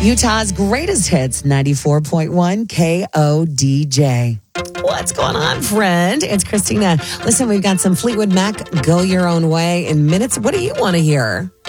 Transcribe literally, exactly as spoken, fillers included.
Utah's greatest hits, ninety-four point one K O D J. What's going on, friend? It's Christina. Listen, we've got some Fleetwood Mac, Go Your Own Way in minutes. What do you want to hear?